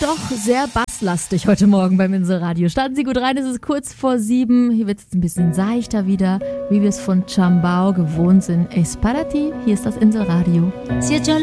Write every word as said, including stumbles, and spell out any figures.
doch sehr basslastig heute Morgen beim Inselradio. Starten Sie gut rein, es ist kurz vor sieben. Hier wird es ein bisschen seichter wieder, wie wir es von Chambao gewohnt sind. Es para ti, hier ist das Inselradio. Si echó